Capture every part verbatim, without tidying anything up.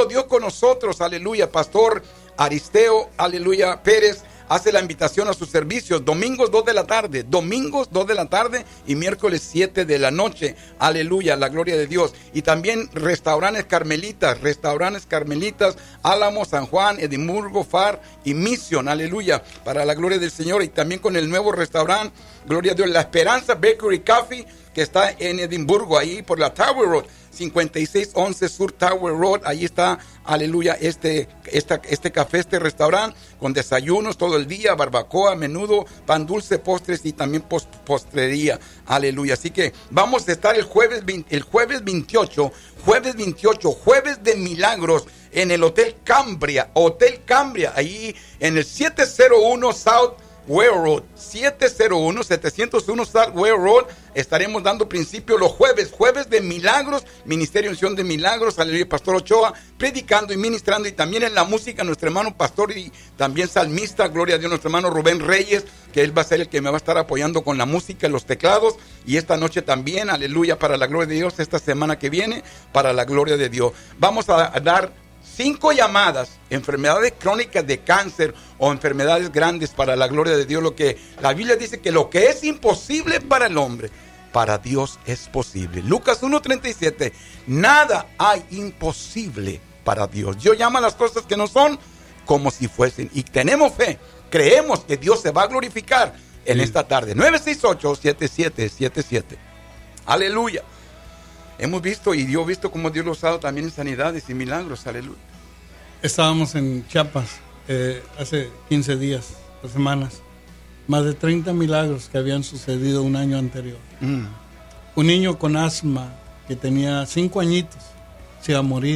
solo Dios con nosotros, aleluya. Pastor Aristeo, aleluya, Pérez hace la invitación a sus servicios, domingos dos de la tarde, domingos dos de la tarde y miércoles siete de la noche, aleluya, la gloria de Dios. Y también restaurantes carmelitas, restaurantes carmelitas, Álamo, San Juan, Edimburgo, Far y Mission, aleluya, para la gloria del Señor. Y también con el nuevo restaurante, gloria a Dios, La Esperanza Bakery Coffee, que está en Edimburgo, ahí por la Tower Road, cincuenta y seis once Sur Tower Road, ahí está, aleluya, este, esta, este café, este restaurante, con desayunos todo el día, barbacoa, menudo, pan dulce, postres y también post, postrería, aleluya. Así que vamos a estar el jueves, el jueves veintiocho, jueves veintiocho, jueves de milagros, en el Hotel Cambria, Hotel Cambria, ahí en el setecientos uno South Ware Road, setecientos uno, setecientos uno South Ware Road. Estaremos dando principio los jueves, jueves de milagros, Ministerio de Unción de Milagros, aleluya, Pastor Ochoa, predicando y ministrando, y también en la música, nuestro hermano pastor y también salmista, gloria a Dios, nuestro hermano Rubén Reyes, que él va a ser el que me va a estar apoyando con la música y los teclados, y esta noche también, aleluya, para la gloria de Dios, esta semana que viene, para la gloria de Dios. Vamos a dar cinco llamadas, enfermedades crónicas de cáncer o enfermedades grandes, para la gloria de Dios. Lo que la Biblia dice, que lo que es imposible para el hombre, para Dios es posible. Lucas uno treinta y siete, nada hay imposible para Dios. Dios llama las cosas que no son como si fuesen, y tenemos fe, creemos que Dios se va a glorificar en sí. esta tarde. nueve seis ocho, siete siete siete siete, aleluya. Hemos visto, y yo he visto cómo Dios lo ha usado también en sanidades y milagros, aleluya. Estábamos en Chiapas eh, hace quince días, dos semanas, más de treinta milagros que habían sucedido un año anterior. Mm. Un niño con asma que tenía cinco añitos se iba a morir,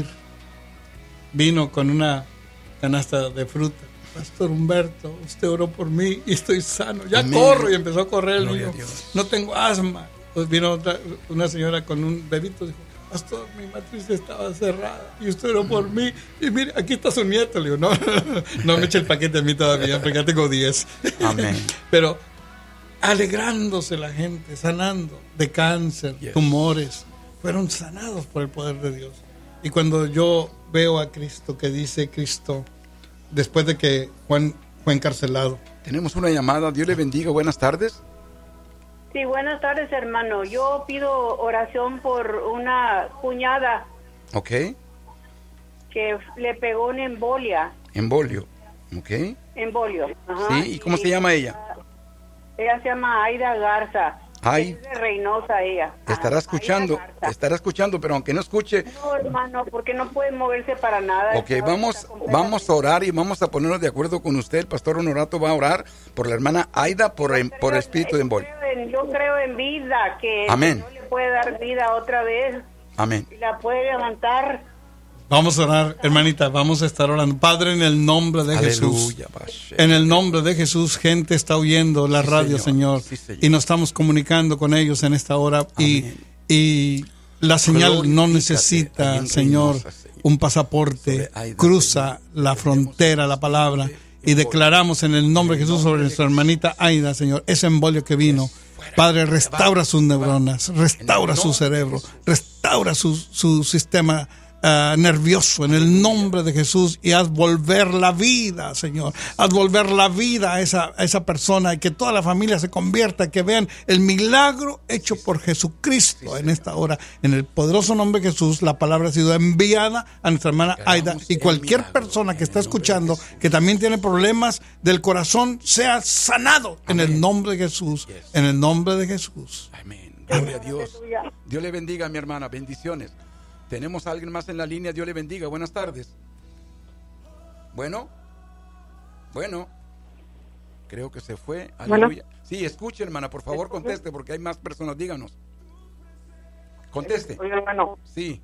vino con una canasta de fruta. Pastor Humberto, usted oró por mí y estoy sano, ya Amén. Corro, y empezó a correr el niño. No tengo asma. Pues vino otra, una señora con un bebito, dijo, pastor, mi matriz estaba cerrada y usted oró por mí, y mire, aquí está su nieto. Le digo, no, no me eche el paquete a mí todavía, porque ya tengo diez. Amén. Pero alegrándose la gente, sanando de cáncer, yes. tumores, fueron sanados por el poder de Dios. Y cuando yo veo a Cristo, que dice Cristo, después de que Juan fue encarcelado. Tenemos una llamada, Dios le bendiga, buenas tardes. Sí, buenas tardes, hermano. Yo pido oración por una cuñada. Ok. Que le pegó una embolia. Embolio, ok. Embolio, ajá. Sí, ¿y cómo y, se llama ella? Ella se llama Aida Garza. Ay. Es de Reynosa ella. Estará escuchando, estará escuchando, pero aunque no escuche. No, hermano, porque no puede moverse para nada. Ok, vamos, vamos a orar y vamos a ponernos de acuerdo con usted. El pastor Honorato va a orar por la hermana Aida, por, creo, por el espíritu de embolio. Yo creo en vida, que Amén. Dios le puede dar vida otra vez. Amén. Y la puede levantar. Vamos a orar, hermanita, vamos a estar orando. Padre, en el nombre de Jesús, en el nombre de Jesús, gente está oyendo la sí, radio, Señor, sí, Señor, y nos estamos comunicando con ellos en esta hora. Y, y la señal no necesita, Señor, un pasaporte. Cruza la frontera, la palabra, y declaramos en el nombre de Jesús sobre nuestra hermanita Aida, Señor, ese embolio que vino. Padre, restaura sus neuronas, restaura su cerebro, restaura su, su sistema Uh, nervioso en el nombre de Jesús, y haz volver la vida, Señor, haz volver la vida a esa, a esa persona, y que toda la familia se convierta, que vean el milagro hecho por Jesucristo en esta hora, en el poderoso nombre de Jesús. La palabra ha sido enviada a nuestra hermana Aida, y cualquier persona que está escuchando que también tiene problemas del corazón sea sanado en el nombre de Jesús, en el nombre de Jesús. Amén. Gloria a Dios. Dios le bendiga, mi hermana, bendiciones. Tenemos a alguien más en la línea, Dios le bendiga, buenas tardes. Bueno, bueno, creo que se fue, aleluya. Bueno. Sí, escuche, hermana, por favor conteste, porque hay más personas, díganos. Conteste. Oye, hermano. Sí.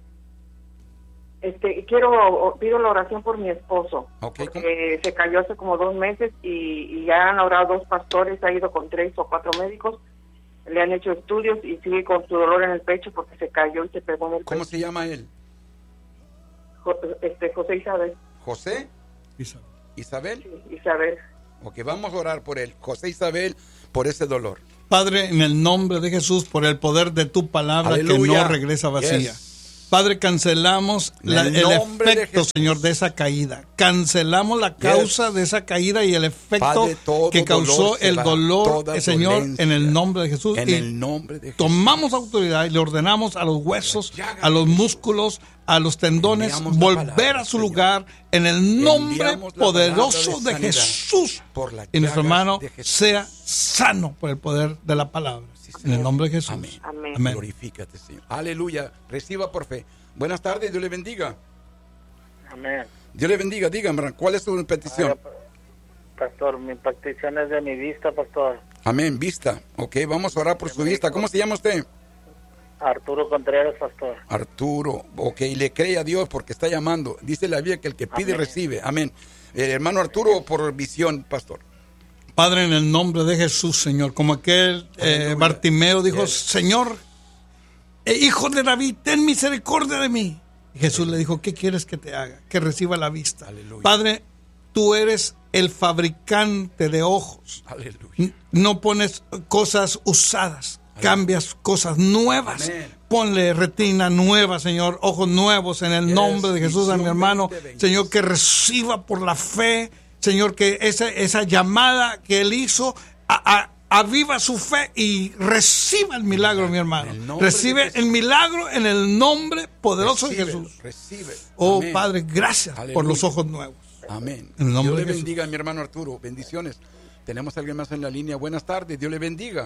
Este, quiero, pido la oración por mi esposo, okay, porque se cayó hace como dos meses y, y ya han orado dos pastores, ha ido con tres o cuatro médicos. Le han hecho estudios y sigue con su dolor en el pecho porque se cayó y se pegó en el pecho. ¿Cómo se llama él? Jo, este, José Isabel. ¿José? Isabel. ¿Isabel? Sí, Isabel. Ok, vamos a orar por él. José Isabel, por ese dolor. Padre, en el nombre de Jesús, por el poder de tu palabra, aleluya, que no regresa vacía. Yes. Padre, cancelamos En la- el el, nombre de efecto, Jesús. Señor, de esa caída. Cancelamos la causa Yes. de esa caída y el efecto Padre, todo que causó dolor se el va, dolor, toda eh, Señor, dolencia. en el nombre de Jesús. En Y el nombre de Jesús. tomamos autoridad y le ordenamos a los huesos, a los músculos, a los tendones, Enviamos la volver palabra, a su Señor. lugar en el nombre Enviamos la poderoso palabra de de sanidad Jesús. por las Y nuestro llagas hermano de Jesús. sea sano por el poder de la palabra. En el nombre de Jesús. Amén. Amén. Amén. Glorifícate, Señor. Aleluya. Reciba por fe. Buenas tardes, Dios le bendiga. Amén. Dios le bendiga. Dígame, ¿cuál es su petición? Oiga, pastor, mi petición es de mi vista, pastor. Amén, vista. Ok, vamos a orar por su vista. ¿Cómo se llama usted? Arturo Contreras, pastor. Arturo. Ok, le cree a Dios porque está llamando. Dice la Biblia que el que pide Amén. recibe. Amén. Eh, hermano Arturo, por visión, pastor. Padre, en el nombre de Jesús, Señor, como aquel eh, Aleluya. Bartimeo dijo, Yes. Señor, eh, hijo de David, ten misericordia de mí. Y Jesús le dijo, ¿qué quieres que te haga? Que reciba la vista. Aleluya. Padre, tú eres el fabricante de ojos. Aleluya. N- No pones cosas usadas, cambias cosas nuevas. Amén. Ponle retina nueva, Señor, ojos nuevos en el Yes. nombre de Jesús a mi Visión hermano. veinte veinte. Señor, que reciba por la fe, Señor, que esa, esa llamada que él hizo, a- a- aviva su fe y reciba el milagro, mi hermano. En el nombre de Recibe Jesús. el milagro en el nombre poderoso de Recíbelo, Jesús. Recibe. Oh, Amén. Padre, gracias Aleluya. por los ojos nuevos. Amén. En el nombre Dios le de Jesús. bendiga a mi hermano Arturo. Bendiciones. Tenemos a alguien más en la línea. Buenas tardes. Dios le bendiga.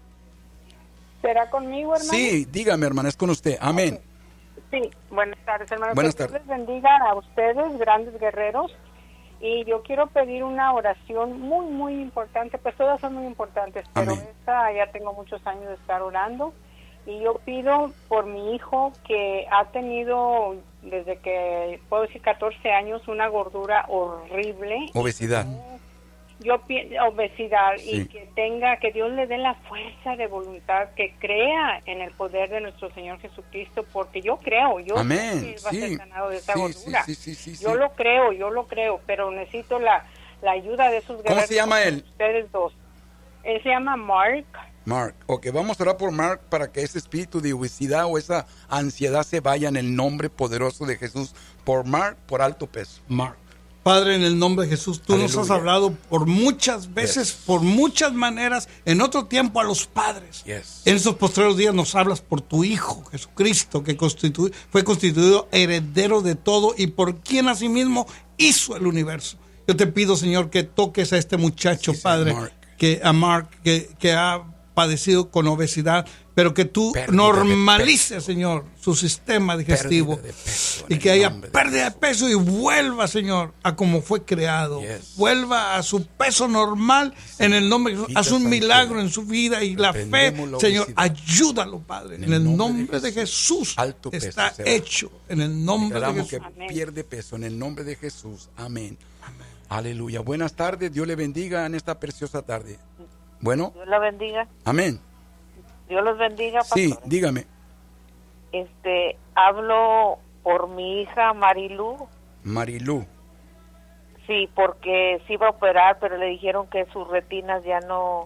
¿Será conmigo, hermano? Sí, dígame, hermana, es con usted. Amén. Sí, buenas tardes, hermano. Buenas Que Dios tardes. les bendiga a ustedes, grandes guerreros. Y yo quiero pedir una oración muy, muy importante. Pues todas son muy importantes, pero Amén. esta ya tengo muchos años de estar orando. Y yo pido por mi hijo que ha tenido, desde que puedo decir catorce años, una gordura horrible. Obesidad. Yo pienso obesidad Sí. y que tenga, que Dios le dé la fuerza de voluntad, que crea en el poder de nuestro Señor Jesucristo, porque yo creo, yo Amén, sé que él va a sí. ser sanado de esa Sí, gordura. sí, sí, sí, sí, yo sí. lo creo, yo lo creo, pero necesito la, la ayuda de esos guerreros. se llama como él? Ustedes dos. Él se llama Mark. Mark. Ok, vamos a orar por Mark para que ese espíritu de obesidad o esa ansiedad se vaya en el nombre poderoso de Jesús. Por Mark, por alto peso. Mark. Padre, en el nombre de Jesús, tú nos has Aleluya. hablado por muchas veces, Yes. por muchas maneras, en otro tiempo a los padres. Yes. En estos postreros días nos hablas por tu Hijo, Jesucristo, que constitu- fue constituido heredero de todo y por quien asimismo hizo el universo. Yo te pido, Señor, que toques a este muchacho, Sí, Señor, Padre, Mark. que a Mark, que, que ha padecido con obesidad, pero que tú Pérdida de normalices, peso. Señor, su sistema digestivo Pérdida de peso en y que el haya nombre de pérdida de peso y vuelva, Señor, a como fue creado. Yes. Vuelva a su peso normal en el nombre de Jesús. Quita Haz un esa milagro ansiedad. en su vida y la fe, Reprendemos la Señor, obesidad. ayúdalo, Padre. En el nombre de Jesús, Alto peso está se va. hecho. En el nombre de Declaramos Jesús. que Amén. pierde peso en el nombre de Jesús. Amén. Aleluya. Buenas tardes. Dios le bendiga en esta preciosa tarde. Bueno, Dios la bendiga. amén. Dios los bendiga, pastor. Sí, dígame. Este, hablo por mi hija Marilú. Marilú. Sí, porque se iba a operar, pero le dijeron que sus retinas ya no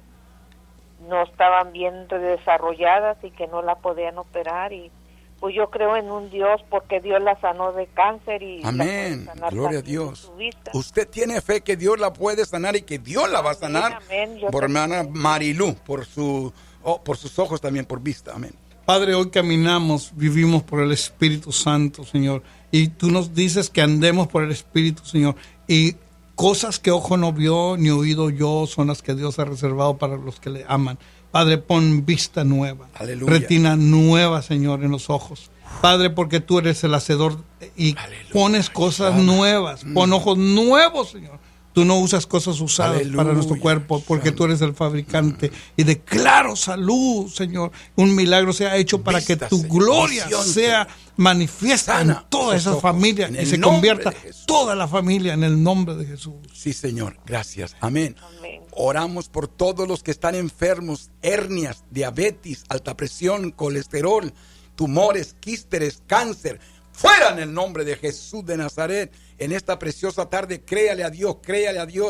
no estaban bien desarrolladas y que no la podían operar. Y pues yo creo en un Dios, porque Dios la sanó de cáncer y la Amén. puede sanar Gloria a también de Dios. su vista. Usted tiene fe que Dios la puede sanar y que Dios la va a sanar. Amén. Yo Por también. hermana Marilú, por su oh, por sus ojos también, por vista. Amén. Padre, hoy caminamos, vivimos por el Espíritu Santo, Señor. Y tú nos dices que andemos por el Espíritu, Señor. Y cosas que ojo no vio ni oído yo son las que Dios ha reservado para los que le aman. Padre, pon vista nueva, Aleluya. retina nueva, Señor, en los ojos. Padre, porque tú eres el hacedor y Aleluya. pones cosas Sana. nuevas, pon ojos nuevos, Señor. Tú no usas cosas usadas Aleluya. para nuestro cuerpo porque Sana. tú eres el fabricante. Y declaro salud, Señor. Un milagro sea hecho para Vista, que tu Señor. gloria Visión, sea manifiesta Sana en toda sus esa ojos, familia en y el se nombre convierta de Jesús. toda la familia en el nombre de Jesús. Sí, Señor. Gracias. Amén. Amén. Oramos por todos los que están enfermos, hernias, diabetes, alta presión, colesterol, tumores, quísteres, cáncer. Fuera en el nombre de Jesús de Nazaret. En esta preciosa tarde, créale a Dios, créale a Dios.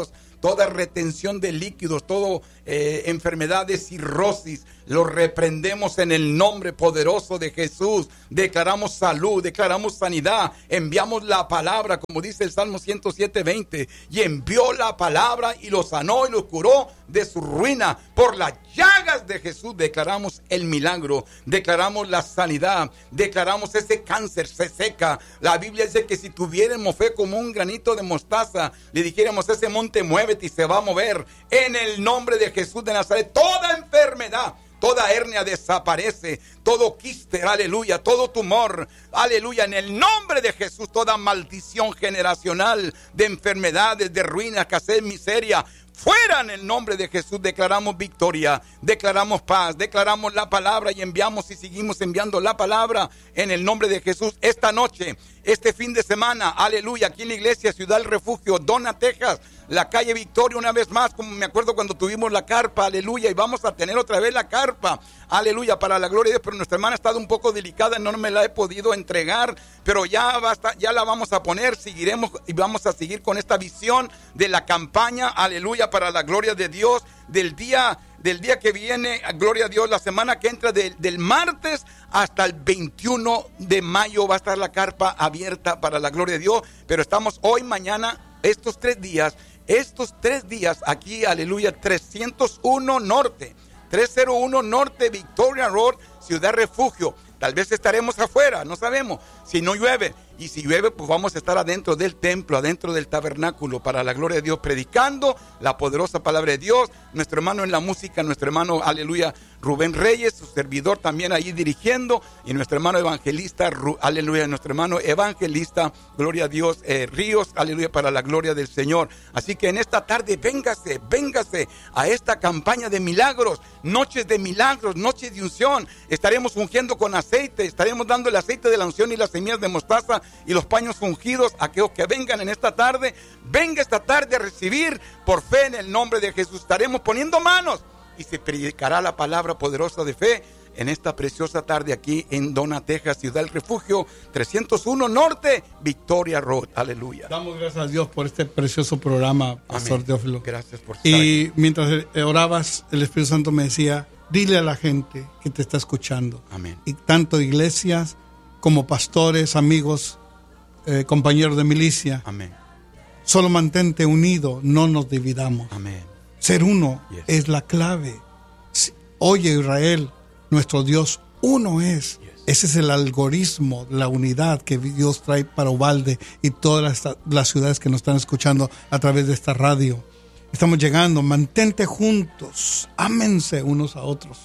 toda retención de líquidos, todo eh, enfermedad de cirrosis, lo reprendemos en el nombre poderoso de Jesús. Declaramos salud, declaramos sanidad, enviamos la palabra, como dice el Salmo ciento siete, veinte, y envió la palabra y lo sanó y lo curó de su ruina. Por las llagas de Jesús declaramos el milagro, declaramos la sanidad, declaramos ese cáncer se seca. La Biblia dice que si tuviéramos fe como un granito de mostaza, le dijéramos a ese monte, muévete, y se va a mover. En el nombre de Jesús de Nazaret, toda enfermedad, toda hernia desaparece, todo quiste, aleluya, todo tumor, aleluya, en el nombre de Jesús, toda maldición generacional de enfermedades, de ruina, escasez, miseria, fuera en el nombre de Jesús. Declaramos victoria, declaramos paz, declaramos la palabra y enviamos y seguimos enviando la palabra en el nombre de Jesús. Esta noche, este fin de semana, aleluya, aquí en la iglesia Ciudad del Refugio, Donna, Texas, la calle Victoria, una vez más, como me acuerdo cuando tuvimos la carpa, aleluya, y vamos a tener otra vez la carpa, aleluya, para la gloria de Dios. Pero nuestra hermana ha estado un poco delicada, no me la he podido entregar, pero ya basta, ya la vamos a poner, seguiremos y vamos a seguir con esta visión de la campaña, aleluya, para la gloria de Dios, del día del día que viene, gloria a Dios, la semana que entra, de, del martes hasta el veintiuno de mayo va a estar la carpa abierta para la gloria de Dios. Pero estamos hoy, mañana, estos tres días, estos tres días aquí, aleluya, trescientos uno Norte, trescientos uno Norte, Victoria Road, Ciudad Refugio. Tal vez estaremos afuera, no sabemos, si no llueve. Y si llueve, pues vamos a estar adentro del templo, adentro del tabernáculo, para la gloria de Dios, predicando la poderosa palabra de Dios. Nuestro hermano en la música, nuestro hermano, aleluya, Rubén Reyes, su servidor también ahí dirigiendo, y nuestro hermano evangelista, aleluya, nuestro hermano evangelista, gloria a Dios, eh, Ríos, aleluya, para la gloria del Señor. Así que en esta tarde, véngase, véngase a esta campaña de milagros, noches de milagros, noches de unción. Estaremos ungiendo con aceite, estaremos dando el aceite de la unción y las semillas de mostaza y los paños ungidos a aquellos que vengan en esta tarde. Venga esta tarde a recibir por fe en el nombre de Jesús. Estaremos poniendo manos y se predicará la palabra poderosa de fe en esta preciosa tarde aquí en Donna, Texas, Ciudad del Refugio, trescientos uno Norte, Victoria Road. Aleluya. Damos gracias a Dios por este precioso programa, Pastor Amén. Teófilo. Gracias por estar Y aquí. mientras orabas, el Espíritu Santo me decía, dile a la gente que te está escuchando. Amén. Y tanto iglesias como pastores, amigos, eh, compañeros de milicia. Amén. Solo mantente unido, no nos dividamos. Amén. Ser uno Yes. es la clave. Oye, Israel, nuestro Dios uno es. Yes. Ese es el algoritmo, la unidad que Dios trae para Uvalde y todas las, las ciudades que nos están escuchando a través de esta radio. Estamos llegando, mantente juntos, ámense unos a otros,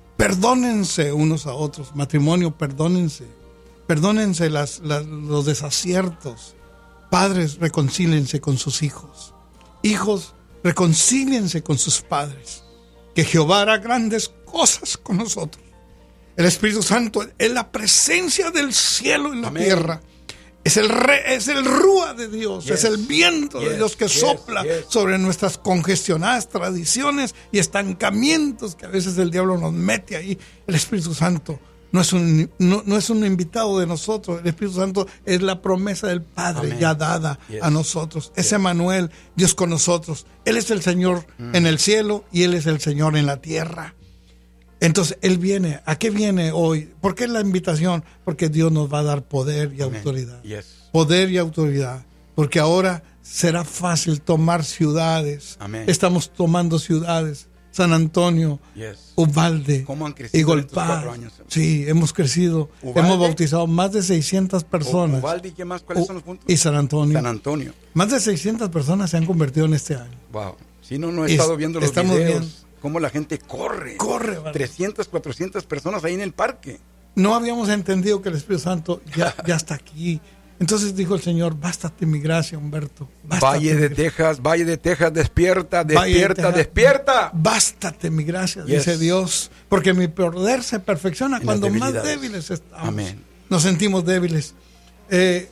perdónense unos a otros, matrimonio, perdónense, perdónense las, las, los desaciertos. Padres, reconcíliense con sus hijos. Hijos, reconcíliense con sus padres. Que Jehová hará grandes cosas con nosotros. El Espíritu Santo es la presencia del cielo en la Amén. tierra. Es el re, es el rúa de Dios, Yes. es el viento Yes. de Dios que Yes. sopla Yes. sobre nuestras congestionadas tradiciones y estancamientos que a veces el diablo nos mete ahí. El Espíritu Santo no es un, no, no es un invitado de nosotros. El Espíritu Santo es la promesa del Padre Amén. ya dada Yes. a nosotros. Es Yes. Emmanuel, Dios con nosotros. Él es el Señor Mm. en el cielo y Él es el Señor en la tierra. Entonces, Él viene. ¿A qué viene hoy? ¿Por qué la invitación? Porque Dios nos va a dar poder y Amén. autoridad. Yes. Poder y autoridad. Porque ahora será fácil tomar ciudades. Amén. Estamos tomando ciudades. San Antonio, Yes. Uvalde, ¿Cómo han crecido Eagle en estos cuatro Pass. años? Sí, hemos crecido. ¿Uvalde? Hemos bautizado más de seiscientas personas. Uvalde, ¿y qué más? ¿Cuáles U- son los puntos? Y San Antonio. San Antonio. Más de seiscientas personas se han convertido en este año. Wow. Si no, no he Es- estado viendo los estamos videos. viendo. Cómo la gente corre. Corre, ¿vale? trescientas, cuatrocientas personas ahí en el parque. No habíamos entendido que el Espíritu Santo ya, ya está aquí. Entonces dijo el Señor, bástate mi gracia, Humberto. Bástate Valle mi de gracia. Texas, Valle de Texas, despierta, Valle de despierta, Texas. despierta. Bástate mi gracia, Yes. dice Dios, porque mi poder se perfecciona En cuando las más debilidades. débiles estamos. Amén. Nos sentimos débiles. Eh,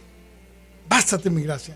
bástate mi gracia.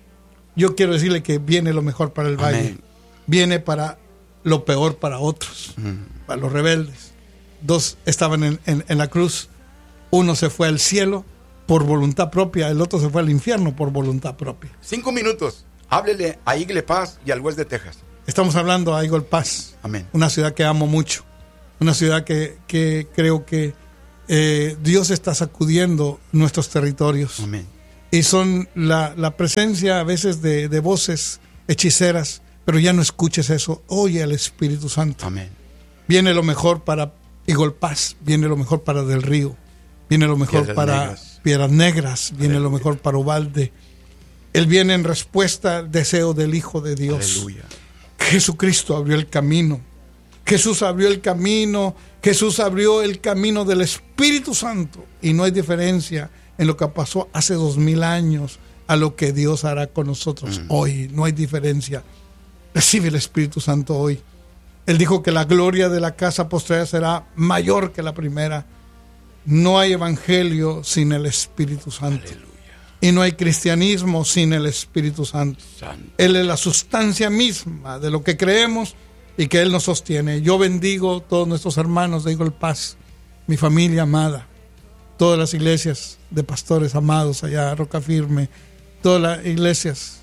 Yo quiero decirle que viene lo mejor para el valle. Amén. Viene para lo peor para otros, Mm. para los rebeldes. Dos estaban en, en, en la cruz. Uno se fue al cielo por voluntad propia, el otro se fue al infierno por voluntad propia. Cinco minutos. Háblele a Eagle Pass y al West de Texas. Estamos hablando a Eagle Pass. Amén. Una ciudad que amo mucho. Una ciudad que, que creo que eh, Dios está sacudiendo nuestros territorios. Amén. Y son la, la presencia a veces de, de voces hechiceras, pero ya no escuches eso. Oye al Espíritu Santo. Amén. Viene lo mejor para Eagle Pass, viene lo mejor para Del Río, viene lo mejor Piedras para Negras. Piedras Negras, viene Aleluya. lo mejor para Uvalde. Él viene en respuesta al deseo del Hijo de Dios. Aleluya. Jesucristo abrió el camino. Jesús abrió el camino. Jesús abrió el camino del Espíritu Santo. Y no hay diferencia en lo que pasó hace dos mil años a lo que Dios hará con nosotros mm. hoy. No hay diferencia. Recibe el Espíritu Santo hoy. Él dijo que la gloria de la casa postrera será mayor que la primera. No hay evangelio sin el Espíritu Santo. Aleluya. Y no hay cristianismo sin el Espíritu Santo. Santo. Él es la sustancia misma de lo que creemos y que Él nos sostiene. Yo bendigo a todos nuestros hermanos de Eagle Pass, mi familia amada, todas las iglesias de pastores amados allá, Roca Firme, todas las iglesias.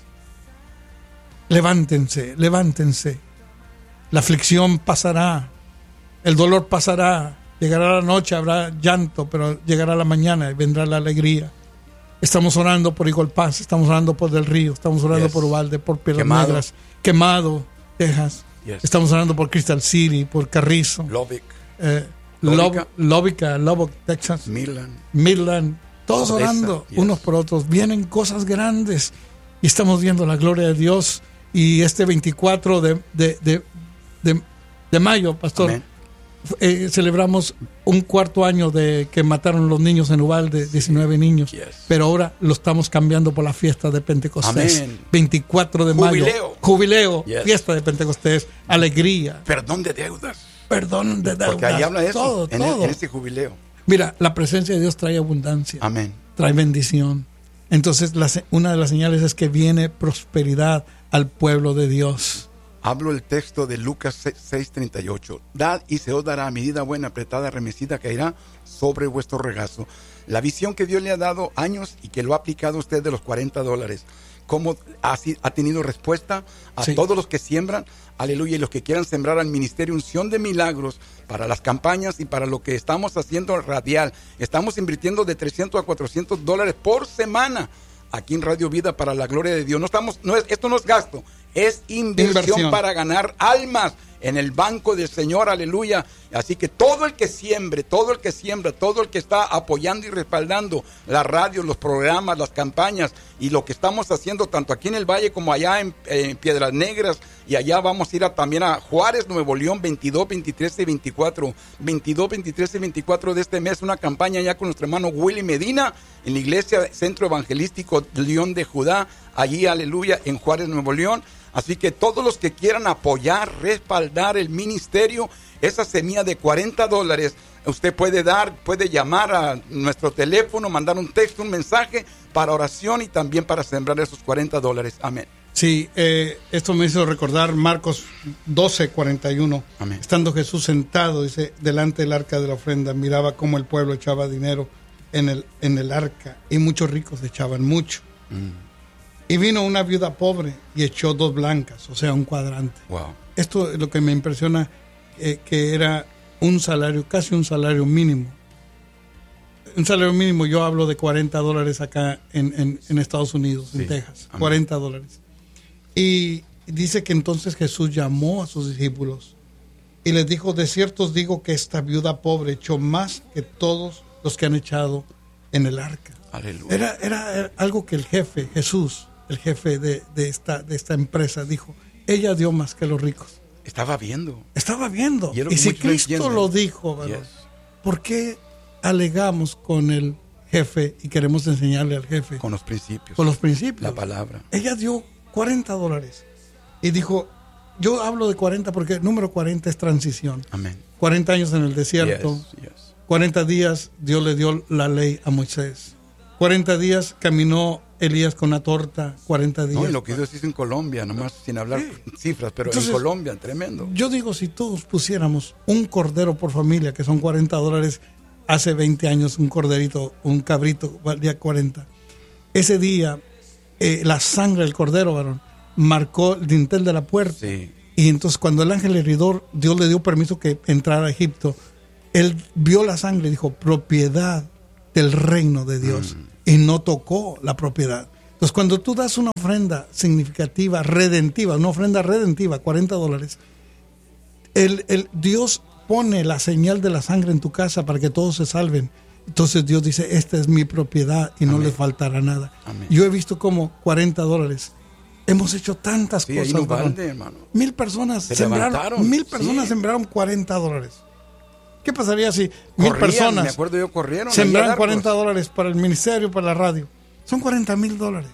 Levántense, levántense. La aflicción pasará, el dolor pasará, llegará la noche, habrá llanto, pero llegará la mañana y vendrá la alegría. Estamos orando por Eagle Pass, estamos orando por Del Río, estamos orando yes. por Uvalde, por Piedras Negras, Quemado, Texas. Yes. Estamos orando por Crystal City, por Carrizo, Lubbock, eh, Lubbock, Lubbock, Texas, Midland, Midland. Todos Odessa, orando yes. unos por otros. Vienen cosas grandes y estamos viendo la gloria de Dios. Y este veinticuatro de, de, de, de, de mayo, pastor, eh, celebramos un cuarto año de que mataron los niños en Uvalde, diecinueve niños. Yes. Pero ahora lo estamos cambiando por la fiesta de Pentecostés. Amén. veinticuatro de Jubileo. mayo. Jubileo. Yes. Fiesta de Pentecostés. Alegría. Perdón de deudas. Perdón de deudas. Porque ahí habla de eso. Todo, en, todo. El, en este jubileo. Mira, la presencia de Dios trae abundancia. Amén. Trae bendición. Entonces, la, una de las señales es que viene prosperidad al pueblo de Dios. Hablo el texto de Lucas seis treinta y ocho. Dad y se os dará, medida buena, apretada, remecida, caerá sobre vuestro regazo. La visión que Dios le ha dado años y que lo ha aplicado usted de los cuarenta dólares. ¿Cómo ha, ha tenido respuesta a sí. todos los que siembran? Aleluya. Y los que quieran sembrar al Ministerio Unción de Milagros para las campañas y para lo que estamos haciendo radial. Estamos invirtiendo de trescientos a cuatrocientos dólares por semana aquí en Radio Vida para la gloria de Dios. No estamos, no es, esto no es gasto, es inversión, inversión para ganar almas en el banco del Señor, aleluya. Así que todo el que siembre, todo el que siembra, todo el que está apoyando y respaldando la radio, los programas, las campañas y lo que estamos haciendo tanto aquí en el Valle como allá en, en Piedras Negras, y allá vamos a ir a, también a Juárez, Nuevo León, veintidós, veintitrés y veinticuatro, veintidós, veintitrés y veinticuatro de este mes, una campaña ya con nuestro hermano Willy Medina en la iglesia Centro Evangelístico León de Judá, allí, aleluya, en Juárez, Nuevo León. Así que todos los que quieran apoyar, respaldar el ministerio, esa semilla de cuarenta dólares, usted puede dar, puede llamar a nuestro teléfono, mandar un texto, un mensaje para oración y también para sembrar esos cuarenta dólares. Amén. Sí, eh, esto me hizo recordar Marcos doce, cuarenta y uno. Amén. Estando Jesús sentado, dice, delante del arca de la ofrenda, miraba cómo el pueblo echaba dinero en el, en el arca y muchos ricos echaban mucho. Mm. Y vino una viuda pobre y echó dos blancas, o sea, un cuadrante. Wow. Esto es lo que me impresiona, eh, que era un salario, casi un salario mínimo. Un salario mínimo, yo hablo de cuarenta dólares acá en, en, en Estados Unidos, sí, en Texas. Amén. cuarenta dólares. Y dice que entonces Jesús llamó a sus discípulos y les dijo, de cierto os digo que esta viuda pobre echó más que todos los que han echado en el arca. Aleluya. Era, era, era algo que el jefe, Jesús, el jefe de, de, esta, de esta empresa, dijo, ella dio más que los ricos. Estaba viendo. Estaba viendo. Y, y si Cristo lo dijo, ¿verdad? Yes. ¿Por qué alegamos con el jefe y queremos enseñarle al jefe? Con los principios. Con los principios. La palabra. Ella dio cuarenta dólares y dijo, yo hablo de cuarenta porque el número cuarenta es transición. Amén. cuarenta años en el desierto. Yes, yes. cuarenta días Dios le dio la ley a Moisés. cuarenta días caminó Elías con una torta, cuarenta días. No, y lo que Dios hizo en Colombia, nomás sin hablar sí. cifras, pero entonces, en Colombia, tremendo. Yo digo, si todos pusiéramos un cordero por familia, que son cuarenta dólares, hace veinte años un corderito, un cabrito, valía cuarenta. Ese día, eh, la sangre del cordero, varón, marcó el dintel de la puerta. Sí. Y entonces cuando el ángel heridor, Dios le dio permiso que entrara a Egipto, él vio la sangre y dijo, propiedad del reino de Dios. Mm. Y no tocó la propiedad. Entonces cuando tú das una ofrenda significativa, redentiva, una ofrenda redentiva, cuarenta dólares, el, el Dios pone la señal de la sangre en tu casa para que todos se salven. Entonces Dios dice, esta es mi propiedad y no Amén. Les faltará nada. Amén. Yo he visto como cuarenta dólares. Hemos hecho tantas sí, cosas. No vale, hermano. Mil personas se sembraron, mil personas sí. sembraron cuarenta dólares. ¿Qué pasaría si Corrían, mil personas me acuerdo yo, corrieron sembraron cuarenta dólares para el ministerio, para la radio? Son cuarenta mil dólares.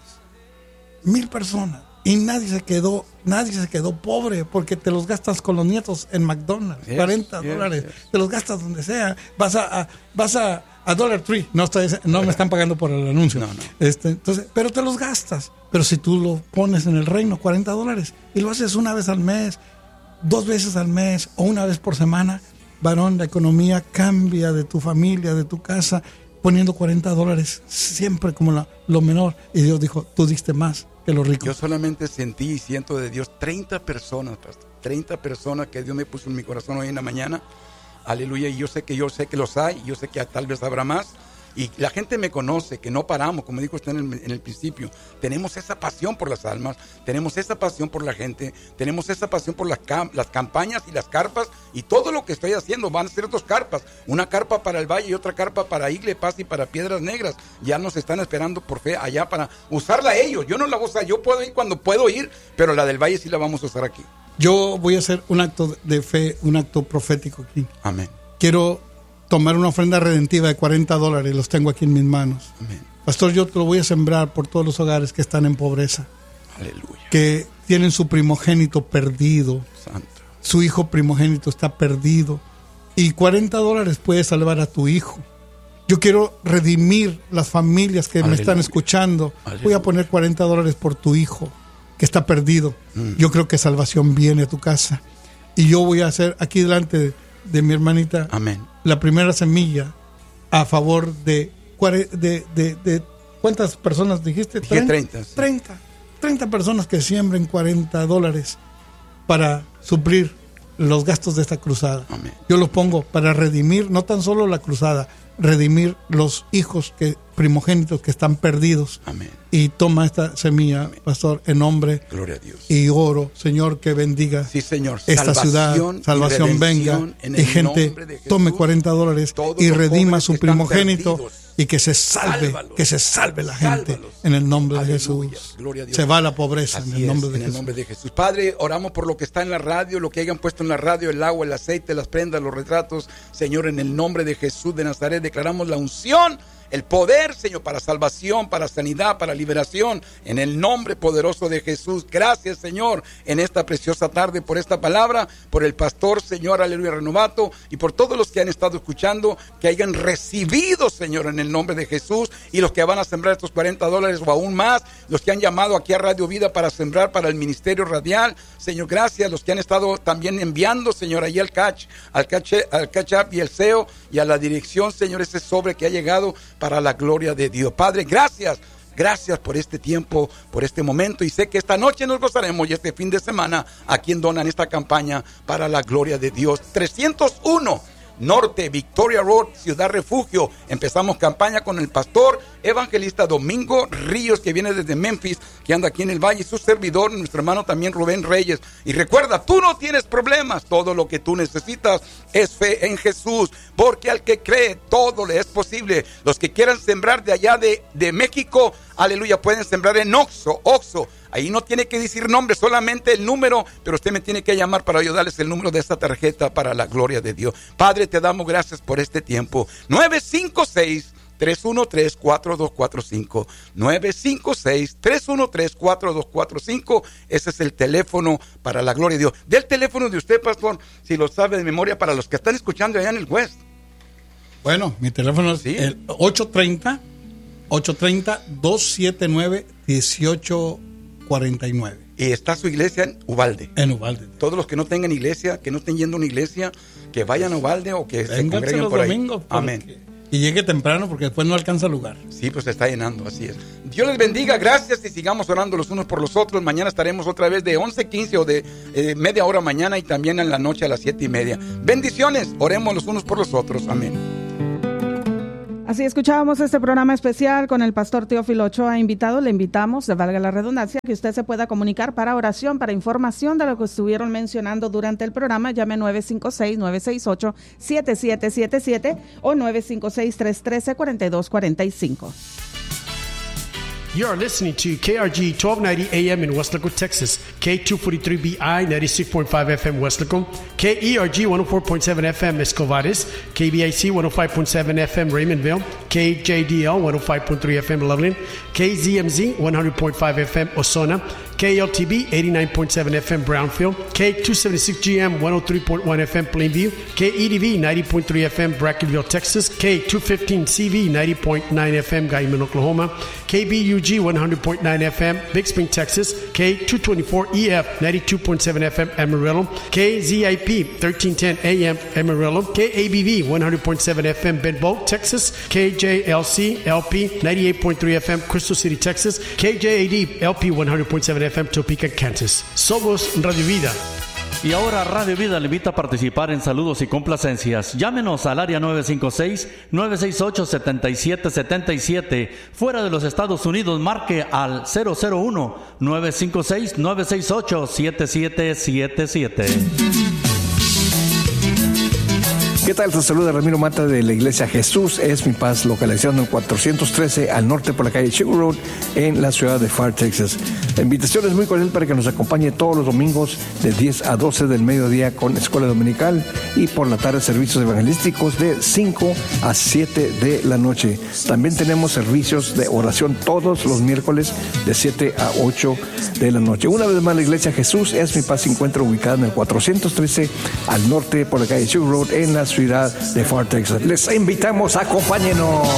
Mil personas. Y nadie se quedó, nadie se quedó pobre porque te los gastas con los nietos en McDonald's. Yes, cuarenta dólares. Yes, yes. Te los gastas donde sea. Vas a, a vas a, a Dollar Tree. No, está, no me están pagando por el anuncio. No, no. Este, entonces, pero te los gastas. Pero si tú lo pones en el reino, cuarenta dólares, y lo haces una vez al mes, dos veces al mes o una vez por semana, varón, la economía cambia de tu familia, de tu casa, poniendo cuarenta dólares siempre como la, lo menor. Y Dios dijo, tú diste más que los ricos. Yo solamente sentí y siento de Dios treinta personas, pastor, treinta personas que Dios me puso en mi corazón hoy en la mañana. Aleluya. Y yo sé que yo sé que los hay, yo sé que tal vez habrá más. Y la gente me conoce, que no paramos, como dijo usted en el, en el principio. Tenemos esa pasión por las almas, tenemos esa pasión por la gente, tenemos esa pasión por las, cam- las campañas y las carpas. Y todo lo que estoy haciendo van a ser dos carpas. Una carpa para el Valle y otra carpa para Igle, Paz y para Piedras Negras. Ya nos están esperando por fe allá para usarla ellos. Yo no la voy a usar, yo puedo ir cuando puedo ir, pero la del Valle sí la vamos a usar aquí. Yo voy a hacer un acto de fe, un acto profético aquí. Amén. Quiero tomar una ofrenda redentiva de cuarenta dólares, los tengo aquí en mis manos. Amén. Pastor, yo te lo voy a sembrar por todos los hogares que están en pobreza. Aleluya. Que tienen su primogénito perdido. Santo. Su hijo primogénito está perdido. Y cuarenta dólares puede salvar a tu hijo. Yo quiero redimir las familias que Aleluya. Me están escuchando. Aleluya. Voy a poner cuarenta dólares por tu hijo que está perdido. Mm. Yo creo que salvación viene a tu casa. Y yo voy a hacer aquí delante de, de mi hermanita. Amén. La primera semilla a favor de, de, de, de ¿cuántas personas dijiste? treinta. treinta, sí. treinta. treinta personas que siembren cuarenta dólares para suplir los gastos de esta cruzada. Amén. Yo los pongo para redimir, no tan solo la cruzada, redimir los hijos que primogénitos que están perdidos. Amén. Y toma esta semilla, Amén. Pastor, en nombre. Gloria a Dios. Y oro, Señor, que bendiga sí, Señor. esta salvación ciudad, salvación venga, y gente tome cuarenta dólares y redima su primogénito y que se salve, sálvalos, que se salve la gente sálvalos. En el nombre Aleluya. De Jesús. Gloria a Dios. Se va la pobreza Así en el nombre es, de en Jesús. el nombre de Jesús. Padre, oramos por lo que está en la radio, lo que hayan puesto en la radio, el agua, el aceite, las prendas, los retratos. Señor, en el nombre de Jesús de Nazaret, declaramos la unción, el poder, Señor, para salvación, para sanidad, para liberación, en el nombre poderoso de Jesús. Gracias, Señor, en esta preciosa tarde por esta palabra, por el pastor, Señor, aleluya, Renovato, y por todos los que han estado escuchando, que hayan recibido, Señor, en el nombre de Jesús, y los que van a sembrar estos cuarenta dólares o aún más, los que han llamado aquí a Radio Vida para sembrar para el ministerio radial, Señor, gracias, los que han estado también enviando, Señor, allí al catch, al catch, al catch up y el S E O, y a la dirección, Señor, ese sobre que ha llegado para la gloria de Dios. Padre, gracias, gracias por este tiempo, por este momento, y sé que esta noche nos gozaremos y este fin de semana aquí en Donan esta campaña para la gloria de Dios. trescientos uno Norte, Victoria Road, Ciudad Refugio. Empezamos campaña con el pastor evangelista Domingo Ríos, que viene desde Memphis, que anda aquí en el Valle, y su servidor, nuestro hermano también Rubén Reyes. Y recuerda, tú no tienes problemas, todo lo que tú necesitas es fe en Jesús, porque al que cree todo le es posible. Los que quieran sembrar de allá de, de México, aleluya, pueden sembrar en Oxo, Oxo. Ahí no tiene que decir nombre, solamente el número, pero usted me tiene que llamar para ayudarles el número de esta tarjeta para la gloria de Dios. Padre, te damos gracias por este tiempo. nueve cinco seis, tres uno tres, cuatro dos cuatro cinco. nueve cinco seis, tres uno tres, cuatro dos cuatro cinco. Ese es el teléfono para la gloria de Dios. Del teléfono de usted, pastor, si lo sabe de memoria, para los que están escuchando allá en el West. Bueno, mi teléfono es ¿Sí? el ocho tres cero, ocho tres cero, dos siete nueve, uno ocho cuarenta y nueve. Y está su iglesia en Uvalde. En Uvalde. Todos los que no tengan iglesia, que no estén yendo a una iglesia, que vayan a Uvalde o que se Vénganse congreguen los por ahí. domingos, Amén. Y llegue temprano porque después no alcanza lugar. Sí, pues se está llenando, así es. Dios les bendiga, gracias y sigamos orando los unos por los otros. Mañana estaremos otra vez de once quince o de eh, media hora mañana y también en la noche a las siete y media. Bendiciones, oremos los unos por los otros. Amén. Así escuchábamos este programa especial con el pastor Teófilo Ochoa invitado. Le invitamos, valga la redundancia, que usted se pueda comunicar para oración, para información de lo que estuvieron mencionando durante el programa. Llame nueve cinco seis, nueve seis ocho, siete siete siete siete o nueve cinco seis, tres uno tres, cuatro dos cuatro cinco. You are listening to K R G twelve ninety A M in Weslaco, Texas, K two forty-three B I ninety-six point five F M Weslaco, K E R G one oh four point seven F M Escovares, K B I C one oh five point seven F M Raymondville, K J D L one oh five point three F M Loveland, K Z M Z one hundred point five F M Osona, K L T B eighty-nine point seven F M Brownfield, K two seventy-six G M one oh three point one F M Plainview, K E D V ninety point three F M Brackenville, Texas, K two fifteen C V ninety point nine F M Guyman, Oklahoma, K B U G one hundred point nine F M Big Spring, Texas, K two twenty-four E F ninety-two point seven F M Amarillo, K Z I P thirteen ten A M Amarillo, K A B V one hundred point seven F M Benbow, Texas, K J L C L P ninety-eight point three F M Crystal City, Texas, K J A D L P one hundred point seven F M Topeka, Kansas. Somos Radio Vida. Y ahora Radio Vida le invita a participar en saludos y complacencias. Llámenos al área nueve cinco seis, nueve seis ocho, siete siete siete siete. Fuera de los Estados Unidos, marque al cero cero uno, nueve cinco seis, nueve seis ocho, siete siete siete siete. ¿Qué tal? Te saluda Ramiro Mata de la Iglesia Jesús es mi paz, localizado en el cuatrocientos trece al norte por la calle Sugar Road en la ciudad de Far, Texas. La invitación es muy cordial para que nos acompañe todos los domingos de diez a doce del mediodía con escuela dominical y por la tarde servicios evangelísticos de cinco a siete de la noche. También tenemos servicios de oración todos los miércoles de siete a ocho de la noche. Una vez más, la Iglesia Jesús es mi paz se encuentra ubicada en el cuatrocientos trece al norte por la calle Sugar Road en la ciudad de Far, Texas. Les invitamos, acompáñenos.